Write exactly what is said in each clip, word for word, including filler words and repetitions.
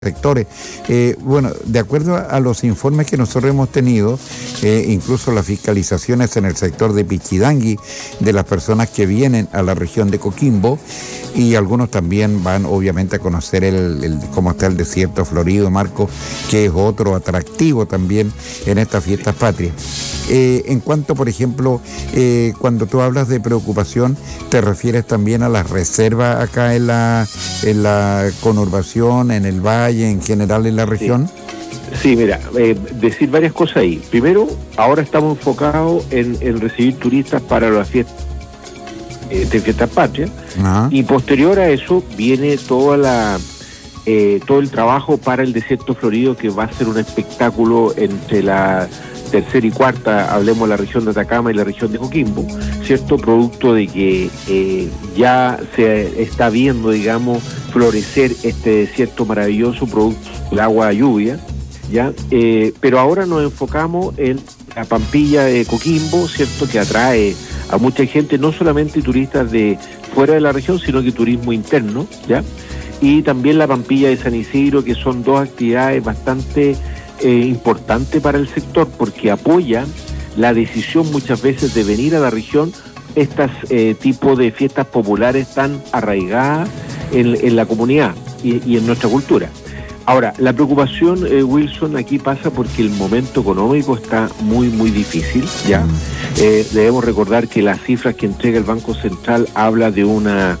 sectores. Eh, bueno, de acuerdo a los informes que nosotros hemos tenido, eh, incluso las fiscalizaciones en el sector de Pichidangui, de las personas que vienen a la región de Coquimbo, y algunos también van obviamente a conocer el, el cómo está el desierto florido, Marco, que es otro atractivo también en estas fiestas patrias. Eh, en cuanto, por ejemplo, eh, cuando tú hablas de preocupación, ¿te refieres también a las reservas acá en la, en la conurbación, en el valle, en general en la región? Sí, sí mira, eh, decir varias cosas ahí. Primero, ahora estamos enfocados en, en recibir turistas para las fiestas eh, de fiestas patrias. Ajá. Y posterior a eso viene toda la eh, todo el trabajo para el desierto florido, que va a ser un espectáculo entre la tercera y cuarta, hablemos de la región de Atacama y la región de Coquimbo, ¿cierto? Producto de que eh, ya se está viendo, digamos, florecer este desierto maravilloso, producto del agua lluvia, ¿ya? Eh, pero ahora nos enfocamos en la Pampilla de Coquimbo, ¿cierto? Que atrae a mucha gente, no solamente turistas de fuera de la región, sino que turismo interno, ¿ya? Y también la Pampilla de San Isidro, que son dos actividades bastante Eh, importante para el sector, porque apoya la decisión muchas veces de venir a la región, estas eh, tipos de fiestas populares tan arraigadas en, en la comunidad y, y en nuestra cultura. Ahora, la preocupación, eh, Wilson, aquí pasa porque el momento económico está muy, muy difícil, ¿ya? Eh, debemos recordar que las cifras que entrega el Banco Central habla de una...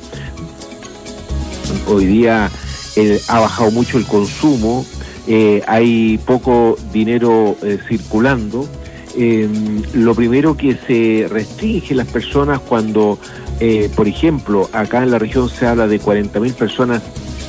Hoy día eh, ha bajado mucho el consumo. Eh, hay poco dinero eh, circulando. Eh, lo primero que se restringe las personas cuando, eh, por ejemplo, acá en la región se habla de cuarenta mil personas.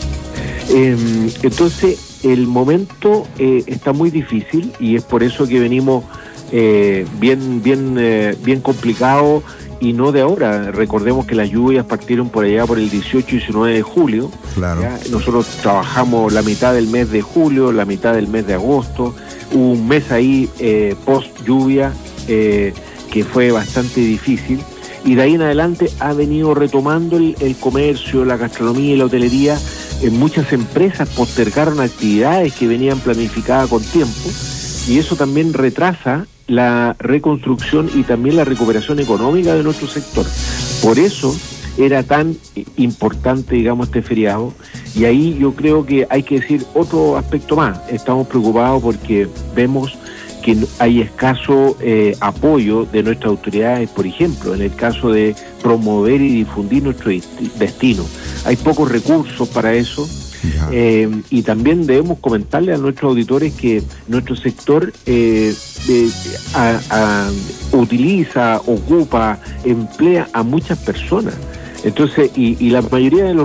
Eh, entonces, el momento eh, está muy difícil y es por eso que venimos eh, bien, bien, eh, bien complicados. Y no de ahora. Recordemos que las lluvias partieron por allá por el dieciocho y diecinueve de julio. Claro. ¿Ya? Nosotros trabajamos la mitad del mes de julio, la mitad del mes de agosto. Hubo un mes ahí eh, post lluvia eh, que fue bastante difícil. Y de ahí en adelante ha venido retomando el, el comercio, la gastronomía y la hotelería. Eh, muchas empresas postergaron actividades que venían planificadas con tiempo. Y eso también retrasa la reconstrucción y también la recuperación económica de nuestro sector. Por eso era tan importante, digamos, este feriado. Y ahí yo creo que hay que decir otro aspecto más. Estamos preocupados porque vemos que hay escaso eh, apoyo de nuestras autoridades, por ejemplo, en el caso de promover y difundir nuestro destino. Hay pocos recursos para eso. Eh, y también debemos comentarle a nuestros auditores que nuestro sector eh, eh, a, a, utiliza, ocupa, emplea a muchas personas. Entonces, y, y la mayoría de los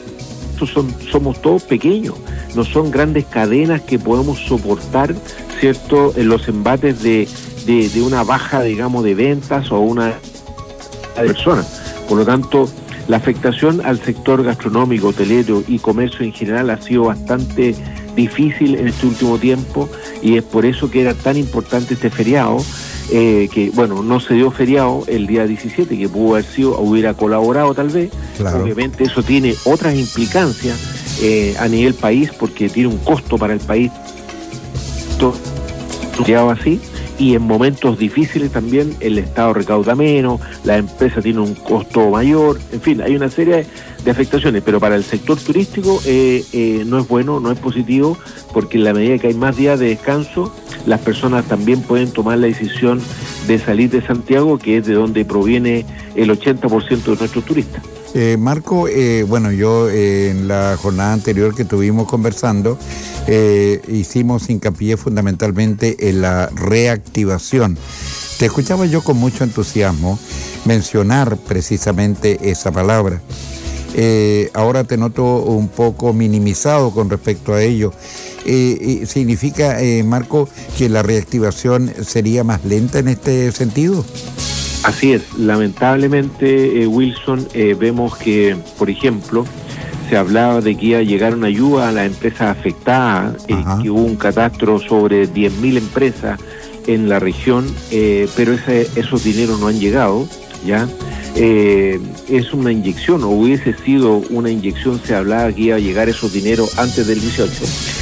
son, somos todos pequeños, no son grandes cadenas que podemos soportar, ¿cierto?, en los embates de, de, de una baja, digamos, de ventas o una persona. Por lo tanto, la afectación al sector gastronómico, hotelero y comercio en general ha sido bastante difícil en este último tiempo y es por eso que era tan importante este feriado, eh, que bueno, no se dio feriado el día diecisiete, que pudo haber sido, hubiera colaborado tal vez. Claro. Obviamente eso tiene otras implicancias eh, a nivel país, porque tiene un costo para el país todo feriado así. Y en momentos difíciles también el Estado recauda menos, la empresa tiene un costo mayor, en fin, hay una serie de afectaciones, pero para el sector turístico eh, eh, no es bueno, no es positivo, porque en la medida que hay más días de descanso, las personas también pueden tomar la decisión de salir de Santiago, que es de donde proviene el ochenta por ciento de nuestros turistas. Eh, Marco, eh, bueno, yo eh, en la jornada anterior que estuvimos conversando, eh, hicimos hincapié fundamentalmente en la reactivación. Te escuchaba yo con mucho entusiasmo mencionar precisamente esa palabra. Eh, ahora te noto un poco minimizado con respecto a ello. Eh, ¿Significa, eh, Marco, que la reactivación sería más lenta en este sentido? Así es, lamentablemente, eh, Wilson, eh, vemos que, por ejemplo, se hablaba de que iba a llegar una ayuda a las empresas afectadas, eh, que hubo un catastro sobre diez mil empresas en la región, eh, pero ese, esos dineros no han llegado, ¿ya? eh, es una inyección, o hubiese sido una inyección, se hablaba que iba a llegar esos dineros antes del dieciocho.